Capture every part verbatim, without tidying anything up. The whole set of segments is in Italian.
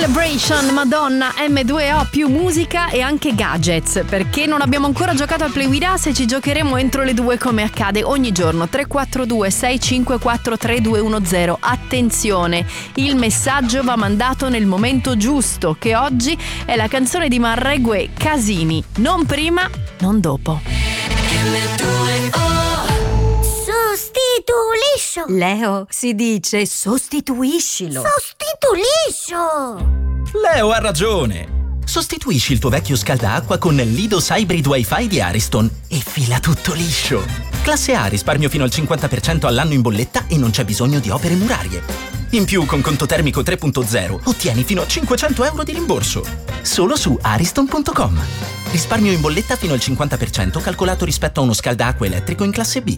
Celebration, Madonna, emme due o più musica e anche gadgets. Perché non abbiamo ancora giocato al Play With Us e ci giocheremo entro le due come accade ogni giorno. Tre quattro due sei cinque quattro tre due uno zero. Attenzione, il messaggio va mandato nel momento giusto, che oggi è la canzone di Marregue Casini. Non prima, non dopo. Sostituiscio. Leo, si dice sostituiscilo. Sostituiscio. Leo ha ragione. Sostituisci il tuo vecchio scaldaacqua con l'Idos Hybrid Wi-Fi di Ariston e fila tutto liscio. Classe A, risparmio fino al cinquanta per cento all'anno in bolletta e non c'è bisogno di opere murarie. In più, con conto termico tre punto zero, ottieni fino a cinquecento euro di rimborso. Solo su ariston punto com. Risparmio in bolletta fino al cinquanta per cento calcolato rispetto a uno scaldaacqua elettrico in classe B.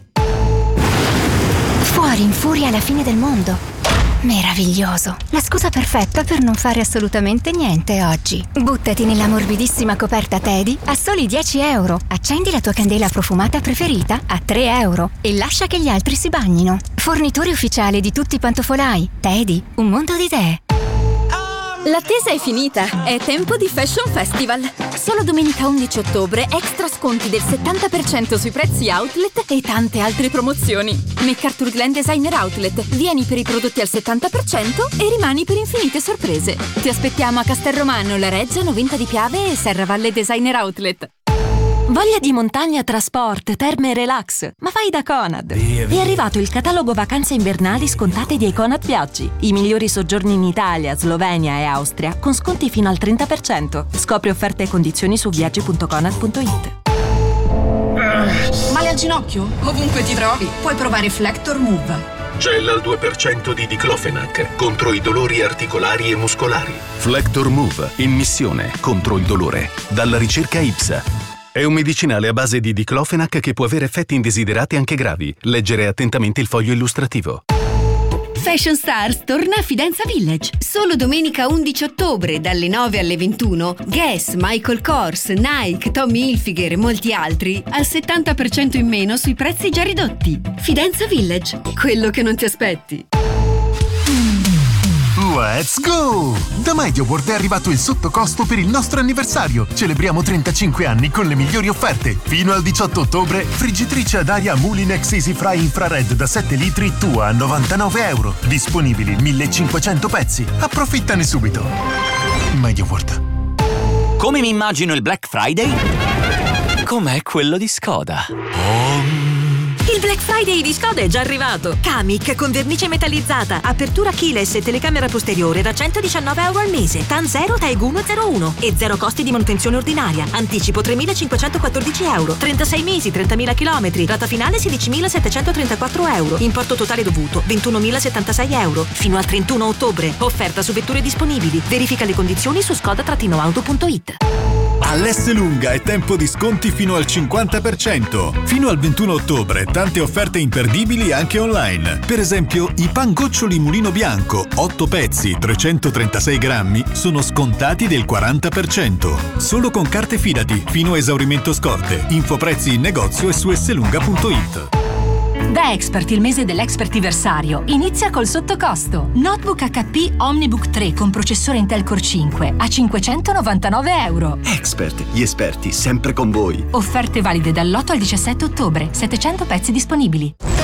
Fuori in furia alla fine del mondo. Meraviglioso. La scusa perfetta per non fare assolutamente niente oggi. Buttati nella morbidissima coperta Teddy a soli dieci euro. Accendi la tua candela profumata preferita a tre euro e lascia che gli altri si bagnino. Fornitore ufficiale di tutti i pantofolai. Teddy, un mondo di idee. L'attesa è finita, è tempo di Fashion Festival. Solo domenica undici ottobre, extra sconti del settanta per cento sui prezzi outlet e tante altre promozioni. MacArthur Glen Designer Outlet, vieni per i prodotti al settanta per cento e rimani per infinite sorprese. Ti aspettiamo a Castelromano, La Reggia, Noventa di Piave e Serravalle Designer Outlet. Voglia di montagna, trasport, terme e relax? Ma vai da Conad! È arrivato il catalogo vacanze invernali scontate di Conad Viaggi. I migliori soggiorni in Italia, Slovenia e Austria con sconti fino al trenta per cento. Scopri offerte e condizioni su viaggi punto conad punto it. Male al ginocchio? Ovunque ti trovi, puoi provare Flector Move. Gel al due per cento di diclofenac contro i dolori articolari e muscolari. Flector Move, in missione contro il dolore. Dalla ricerca I P S A. È un medicinale a base di diclofenac che può avere effetti indesiderati anche gravi. Leggere attentamente il foglio illustrativo. Fashion Stars torna a Fidenza Village. Solo domenica undici ottobre dalle nove alle ventuno. Guess, Michael Kors, Nike, Tommy Hilfiger e molti altri al settanta per cento in meno sui prezzi già ridotti. Fidenza Village, quello che non ti aspetti. Let's go! Da MediaWorld è arrivato il sottocosto per il nostro anniversario. Celebriamo trentacinque anni con le migliori offerte. Fino al diciotto ottobre, friggitrice ad aria Mulinex Easy Fry Infrared da sette litri tua a novantanove euro. Disponibili millecinquecento pezzi. Approfittane subito. MediaWorld. Come mi immagino il Black Friday? Com'è quello di Skoda. Oh. Il Black Friday di Skoda è già arrivato. Kamiq con vernice metallizzata, apertura keyless e telecamera posteriore da centodiciannove euro al mese. TAN zero, TAEG uno zero uno e zero costi di manutenzione ordinaria. Anticipo tremilacinquecentoquattordici euro. trentasei mesi, trentamila chilometri. Rata finale sedicimilasettecentotrentaquattro euro. Importo totale dovuto ventunomilasettantasei euro. Fino al trentuno ottobre. Offerta su vetture disponibili. Verifica le condizioni su skoda auto punto it. All'Esselunga è tempo di sconti fino al cinquanta per cento. Fino al ventuno ottobre tante offerte imperdibili anche online. Per esempio i pangoccioli Mulino Bianco, otto pezzi, trecentotrentasei grammi, sono scontati del quaranta per cento. Solo con carte Fidati, fino a esaurimento scorte. Info prezzi in negozio e su esselunga punto it. Da Expert, il mese dell'Expertiversario inizia col sottocosto. Notebook acca pi Omnibook tre con processore Intel Core cinque a cinquecentonovantanove euro. Expert, gli esperti sempre con voi. Offerte valide dall'otto al diciassette ottobre. settecento pezzi disponibili.